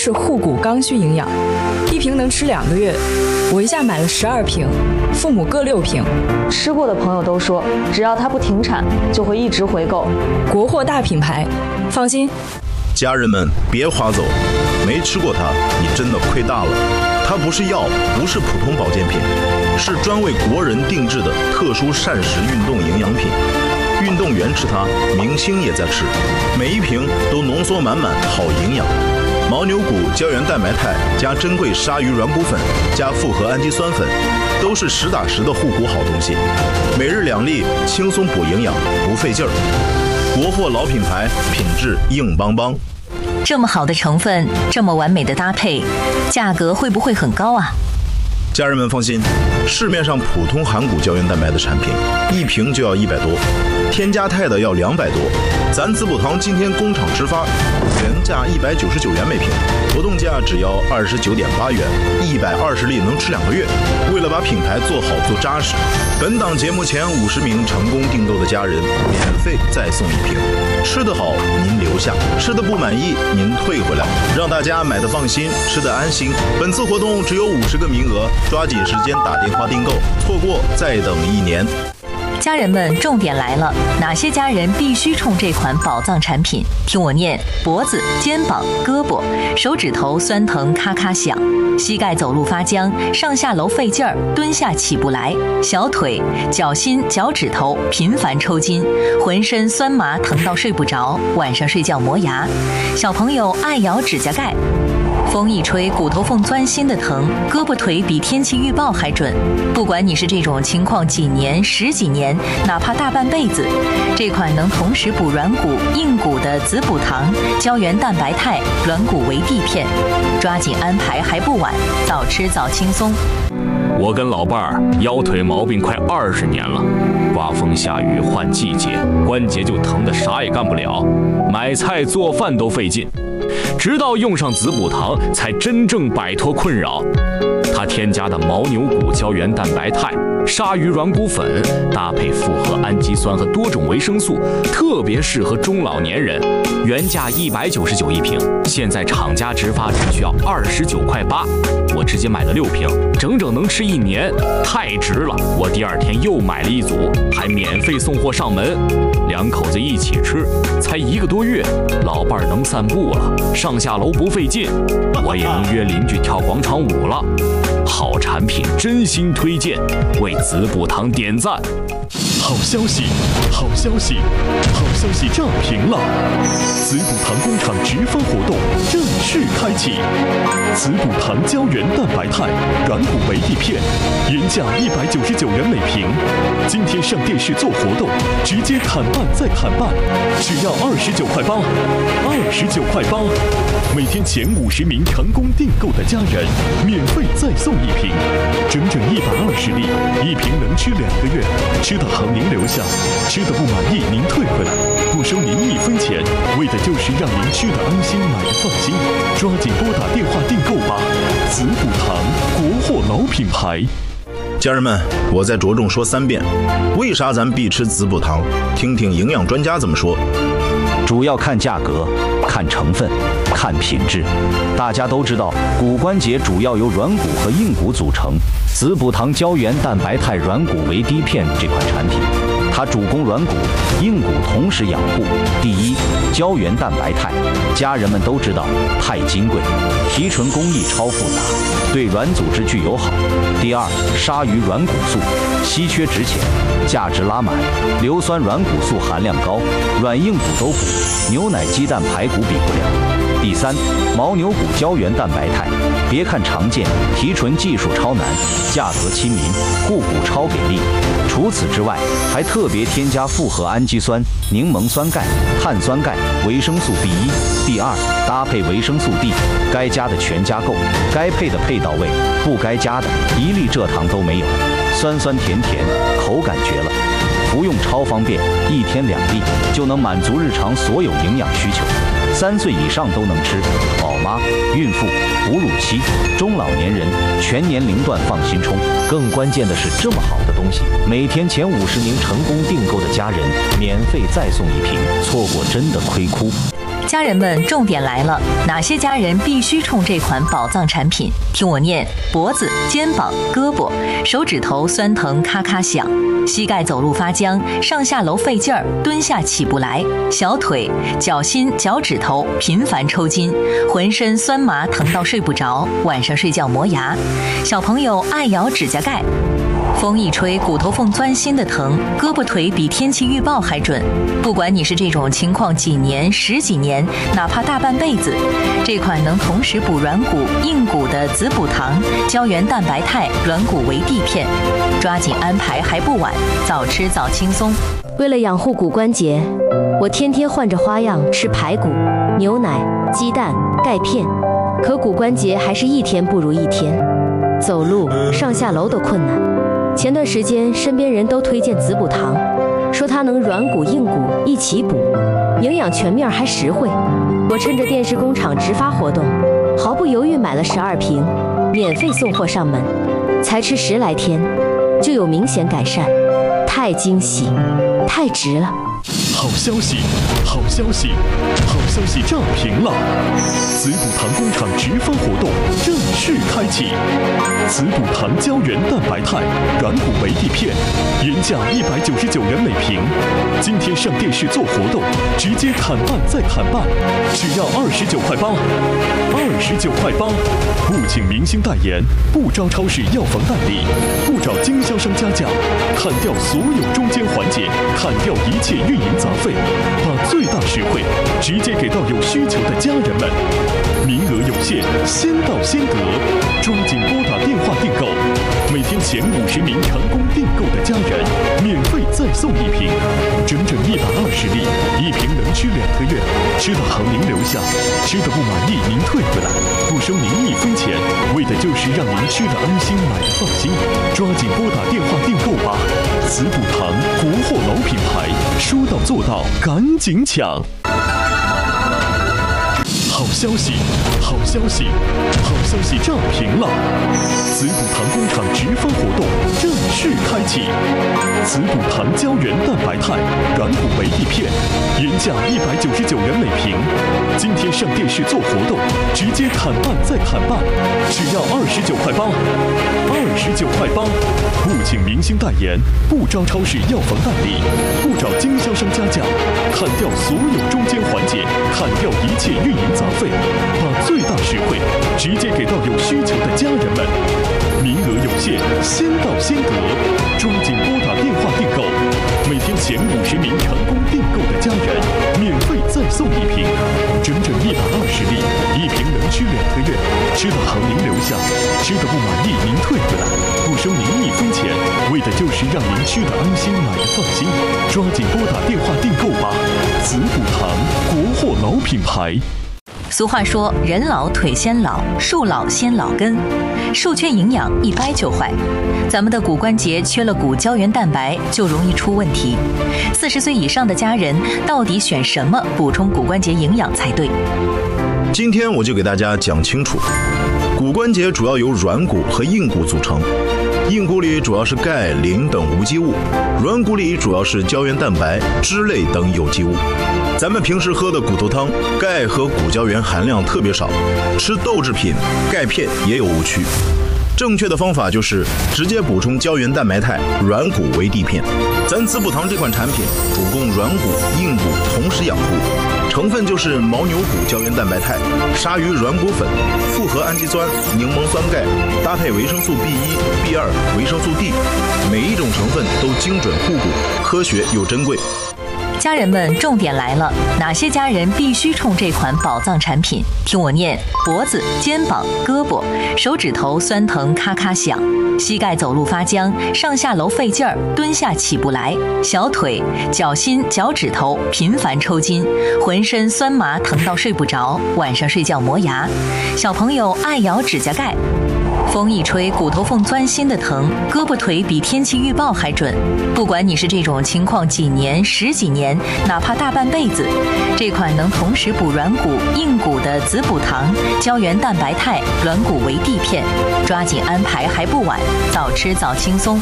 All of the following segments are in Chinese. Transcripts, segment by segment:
是护骨刚需营养，一瓶能吃2个月。我一下买了12瓶，父母各6瓶。 吃过的朋友都说，只要它不停产，就会一直回购。 国货大品牌，放心。 家人们别划走，没吃过它，你真的亏大了。它不是药，不是普通保健品，是专为国人定制的特殊膳食运动营养品。运动员吃它，明星也在吃，每一瓶都浓缩满满好营养。牦牛骨胶原蛋白肽加珍贵鲨鱼软骨粉加复合氨基酸粉，都是实打实的护骨好东西。每日2粒，轻松补营养，不费劲儿。国货老品牌，品质硬邦邦。 这么好的成分，这么完美的搭配，价格会不会很高啊？ 家人们放心，市面上普通含骨胶原蛋白的产品，一瓶就要100多，添加肽的要200多。咱滋补堂今天工厂直发，原价199元每瓶，活动价只要29.8元，120粒能吃2个月。为了把品牌做好做扎实，本档节目前50名成功订购的家人，免费再送1瓶。吃得好您留下，吃得不满意您退回来，让大家买得放心，吃得安心。本次活动只有50个名额，抓紧时间打电话订购，错过再等1年。 家人们，重点来了，哪些家人必须冲这款宝藏产品？听我念：脖子、肩膀、胳膊、手指头酸疼咔咔响，膝盖走路发僵，上下楼费劲儿，蹲下起不来，小腿、脚心、脚趾头频繁抽筋，浑身酸麻疼到睡不着，晚上睡觉磨牙，小朋友爱咬指甲盖。风一吹，骨头缝钻心的疼，胳膊腿比天气预报还准。不管你是这种情况几年、10几年，哪怕大半辈子，这款能同时补软骨、硬骨的滋补堂胶原蛋白肽软骨维 D 片，抓紧安排还不晚，早吃早轻松。 我跟老伴儿腰腿毛病快20年了，刮风下雨换季节，关节就疼得啥也干不了，买菜做饭都费劲。直到用上滋补堂，才真正摆脱困扰。它添加的牦牛骨胶原蛋白肽、鲨鱼软骨粉，搭配复合氨基酸和多种维生素，特别适合中老年人。原价199一瓶，现在厂家直发只需要29.8块，我直接买了6瓶，整整能吃1年，太值了！我第2天又买了1组，还免费送货上门，2口子一起吃，才1个多月，老伴儿能散步了，上下楼不费劲，我也能约邻居跳广场舞了。好产品真心推荐，为滋补堂点赞。 好消息，好消息，好消息炸屏了！滋补堂工厂直发活动正式开启，滋补堂胶原蛋白肽软骨维 D 片，原价199元每瓶，今天上电视做活动，直接砍半再砍半，只要29.8块，29.8块，每天前50名成功订购的家人，免费再送1瓶，整整120粒，1瓶能吃2个月，吃得好您留下，吃得不满意您退回来，不收您1分钱，为的就是让您吃得安心，买得放心。抓紧拨打电话订购吧！滋补堂，国货老品牌。 家人们，我再着重说3遍，为啥咱必吃滋补堂？听听营养专家怎么说。 主要看价格，看成分，看品质。大家都知道，骨关节主要由软骨和硬骨组成。滋补堂胶原蛋白肽软骨维 D 片这款产品，它主攻软骨、硬骨同时养护。第一，胶原蛋白肽，家人们都知道太金贵，提纯工艺超复杂，对软组织具有好。第二，鲨鱼软骨素，稀缺值钱，价值拉满，硫酸软骨素含量高，软硬骨都补，牛奶、鸡蛋、排骨比不了。第三，牦牛骨胶原蛋白肽，别看常见，提纯技术超难，价格亲民，护骨超给力。除此之外，还特别添加复合氨基酸、柠檬酸钙、碳酸钙、维生素 B1、B2，搭配维生素 D， 该加的全加够，该配的配到位，不该加的一粒蔗糖都没有，酸酸甜甜，口感绝了。服用超方便，1天2粒就能满足日常所有营养需求，3岁以上都能吃，宝妈、孕妇、哺乳期、中老年人全年龄段放心冲。更关键的是，这么好的东西，每天前50名成功订购的家人，免费再送1瓶，错过真的亏哭。 家人们，重点来了，哪些家人必须冲这款宝藏产品？听我念：脖子、肩膀、胳膊、手指头酸疼咔咔响，膝盖走路发僵，上下楼费劲儿，蹲下起不来，小腿、脚心、脚趾头频繁抽筋，浑身酸麻疼到睡不着，晚上睡觉磨牙，小朋友爱咬指甲盖。风一吹，骨头缝钻心的疼，胳膊腿比天气预报还准。不管你是这种情况几年、10几年，哪怕大半辈子，这款能同时补软骨、硬骨的子补堂胶原蛋白肽软骨维 D 片，抓紧安排还不晚，早吃早轻松。 为了养护骨关节，我天天换着花样吃排骨、牛奶、鸡蛋、钙片，可骨关节还是一天不如一天，走路、上下楼都困难。前段时间身边人都推荐子补堂，说它能软骨硬骨一起补，营养全面还实惠。我趁着电视工厂直发活动，毫不犹豫买了12瓶，免费送货上门，才吃10来天就有明显改善，太惊喜，太值了。 好消息，好消息，好消息炸屏了！子补堂工厂直发活动正式开启，子补堂胶原蛋白肽软骨维 D 片，原价199元每瓶，今天上电视做活动，直接砍半再砍半，只要29块8，29块8，不请明星代言，不招超市药房代理，不找经销商加价，砍掉所有中间环节，砍掉一切运营杂费，把最大实惠直接给到有需求的家人们。名额有限，先到先得，抓紧拨打电话订购。每天前50名成功订购的家人，免费再送1瓶，整整120粒，1瓶能吃2个月，吃的好您留下，吃的不满意您退回来，不收您1分钱，为的就是让您吃的安心，买的放心。抓紧拨打电话订购吧！子补堂国货老品牌，说到做到，赶紧抢！好消息，好消息，好消息炸屏了！子补堂工厂直发活动正式开启，子补堂胶原蛋白肽软骨维 D 片，原价199元每瓶，今天上电视做活动，直接砍半再砍半，只要29块8，29块8，不请明星代言，不招超市药房代理，不找经销商加价，砍掉所有中间环节，砍掉一切运营杂费，把最大实惠直接给到有需求的家人们。名额有限，先到先得，抓紧拨打电话订购。每天前50名成功订购的家人，免费再送1瓶，整整120粒，1瓶能吃2个月，吃的好您留下，吃的不满意您退回来，不收您1分钱，为的就是让您吃的安心，买的放心。抓紧拨打电话订购吧！子补堂国货老品牌。 俗话说，人老腿先老，树老先老根，树缺营养一掰就坏。咱们的骨关节缺了骨胶原蛋白，就容易出问题。40岁以上的家人到底选什么补充骨关节营养才对？ 今天我就给大家讲清楚，骨关节主要由软骨和硬骨组成。硬骨里主要是钙、磷等无机物，软骨里主要是胶原蛋白、脂类等有机物。咱们平时喝的骨头汤，钙和骨胶原含量特别少，吃豆制品、钙片也有误区。正确的方法就是直接补充胶原蛋白肽软骨维 D 片。咱子补堂这款产品主攻软骨、硬骨同时养护，成分就是牦牛骨胶原蛋白肽、鲨鱼软骨粉、复合氨基酸、柠檬酸钙，搭配维生素 B1、B2、维生素 D， 每一种成分都精准护骨，科学又珍贵。 家人们，重点来了，哪些家人必须冲这款宝藏产品？听我念：脖子、肩膀、胳膊、手指头酸疼咔咔响，膝盖走路发僵，上下楼费劲儿，蹲下起不来，小腿、脚心、脚趾头频繁抽筋，浑身酸麻疼到睡不着，晚上睡觉磨牙，小朋友爱咬指甲盖。风一吹，骨头缝钻心的疼，胳膊腿比天气预报还准。不管你是这种情况几年、10几年，哪怕大半辈子，这款能同时补软骨、硬骨的子补堂胶原蛋白肽软骨维 D 片，抓紧安排还不晚，早吃早轻松。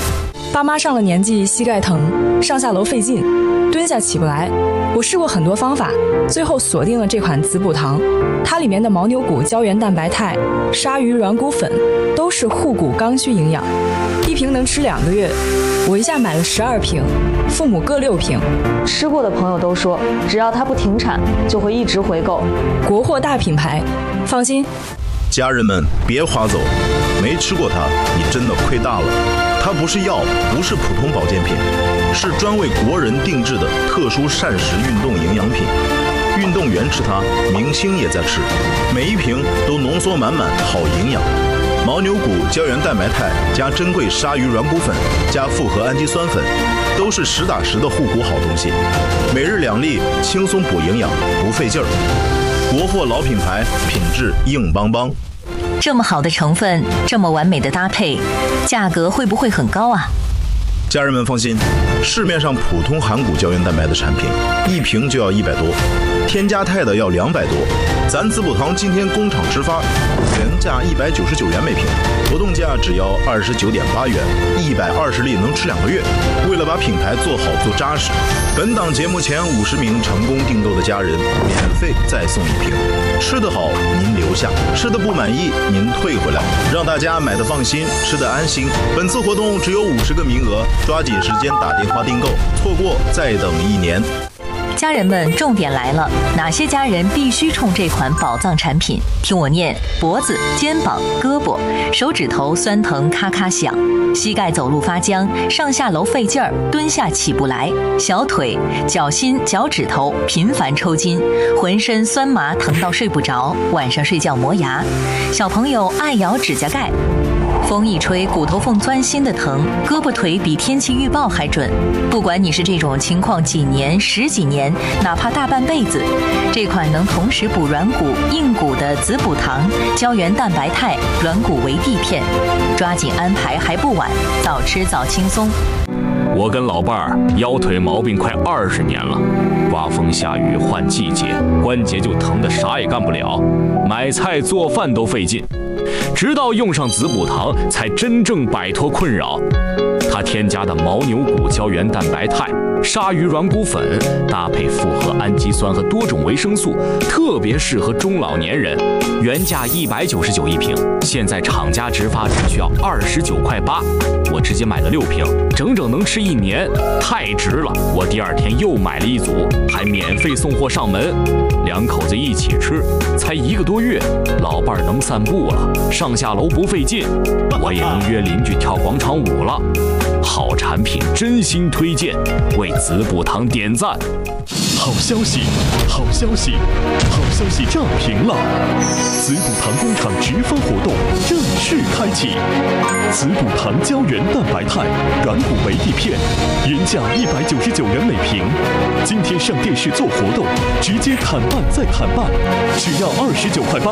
爸妈上了年纪，膝盖疼，上下楼费劲，蹲下起不来。我试过很多方法，最后锁定了这款子补糖。它里面的牦牛骨胶原蛋白肽、鲨鱼软骨粉都是护骨刚需营养，一瓶能吃2个月。我一下买了12瓶，父母各6瓶。 吃过的朋友都说，只要它不停产，就会一直回购。 国货大品牌，放心。 家人们别划走，没吃过它，你真的亏大了。它不是药，不是普通保健品，是专为国人定制的特殊膳食运动营养品。运动员吃它，明星也在吃，每一瓶都浓缩满满好营养。牦牛骨胶原蛋白肽加珍贵鲨鱼软骨粉加复合氨基酸粉，都是实打实的护骨好东西。每日2粒，轻松补营养，不费劲儿。国货老品牌，品质硬邦邦。 这么好的成分，这么完美的搭配，价格会不会很高啊？ 家人们放心，市面上普通含骨胶原蛋白的产品，一瓶就要100多，添加肽的要200多。咱子补堂今天工厂直发，原价199元每瓶，活动价只要29.8元，120粒能吃2个月。为了把品牌做好做扎实，本档节目前50名成功订购的家人，免费再送1瓶。吃得好您留下，吃得不满意您退回来，让大家买得放心，吃得安心。本次活动只有50个名额，抓紧时间打电话订购，错过再等1年。 家人们，重点来了，哪些家人必须冲这款宝藏产品？听我念：脖子、肩膀、胳膊、手指头酸疼咔咔响，膝盖走路发僵，上下楼费劲儿，蹲下起不来，小腿、脚心、脚趾头频繁抽筋，浑身酸麻疼到睡不着，晚上睡觉磨牙，小朋友爱咬指甲盖。风一吹，骨头缝钻心的疼，胳膊腿比天气预报还准。不管你是这种情况几年、10几年，哪怕大半辈子，这款能同时补软骨、硬骨的子补糖胶原蛋白肽软骨维 D 片，抓紧安排还不晚，早吃早轻松。 我跟老伴儿腰腿毛病快20年了，刮风下雨换季节，关节就疼得啥也干不了，买菜做饭都费劲。直到用上子补糖，才真正摆脱困扰。它添加的牦牛骨胶原蛋白肽、鲨鱼软骨粉，搭配复合氨基酸和多种维生素，特别适合中老年人。原价199一瓶，现在厂家直发只需要29.8块，我直接买了6瓶，整整能吃1年，太值了！我第2天又买了1组，还免费送货上门。2口子一起吃，才1个多月，老伴儿能散步了，上下楼不费劲，我也能约邻居跳广场舞了。好产品真心推荐，为子补堂点赞。 好消息，好消息，好消息炸屏了！子补堂工厂直发活动正式开启，子补堂胶原蛋白肽软骨维 D 片，原价199元每瓶，今天上电视做活动，直接砍半再砍半，只要29.8块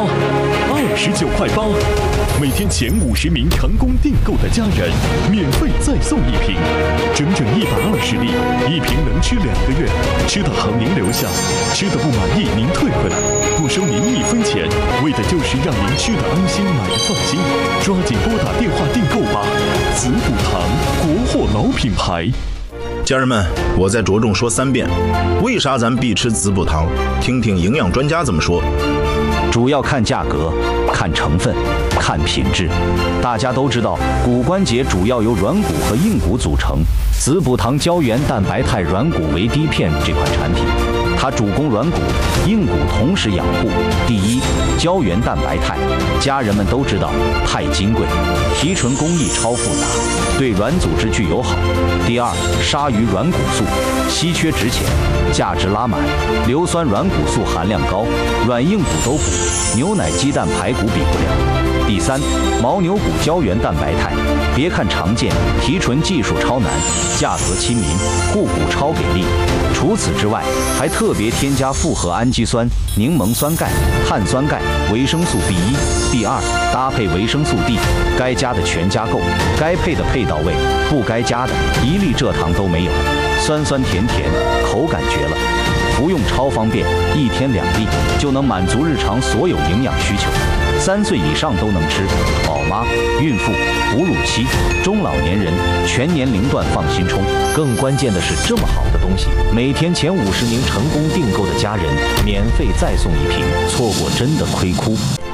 ，29.8块，每天前50名成功订购的家人，免费再送1瓶，整整120粒，1瓶能吃2个月，吃得好您留下，吃得不满意您退回来，不收您1分钱，为的就是让您吃得安心，买得放心。抓紧拨打电话订购吧！子补堂，国货老品牌。 家人们，我再着重说3遍，为啥咱必吃子补堂？听听营养专家怎么说。 主要看价格，看成分，看品质。大家都知道，骨关节主要由软骨和硬骨组成。子补堂胶原蛋白肽软骨维 D 片这款产品，它主攻软骨、硬骨同时养护。第一，胶原蛋白肽，家人们都知道，太金贵，提纯工艺超复杂，对软组织具友好。第二，鲨鱼软骨素，稀缺值钱，价值拉满，硫酸软骨素含量高，软硬骨都补，牛奶、鸡蛋、排骨比不了。第三，牦牛骨胶原蛋白肽，别看常见，提纯技术超难，价格亲民，护骨超给力。除此之外，还特别添加复合氨基酸、柠檬酸钙、碳酸钙、维生素 B1、B2，搭配维生素 D， 该加的全加够，该配的配到位，不该加的一粒蔗糖都没有，酸酸甜甜，口感绝了。服用超方便，1天2粒就能满足日常所有营养需求。 3岁以上都能吃，宝妈、孕妇、哺乳期、中老年人全年龄段放心冲。更关键的是，这么好的东西，每天前50名成功订购的家人免费再送1瓶，错过真的亏哭。